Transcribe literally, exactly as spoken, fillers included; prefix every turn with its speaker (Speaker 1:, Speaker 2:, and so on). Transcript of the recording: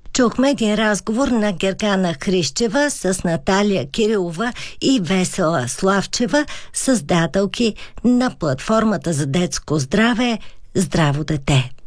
Speaker 1: Чухме един разговор на Гергана Хрищева с Наталия Кирилова и Весела Славчева, създателки на платформата за детско здраве «Здраво дете».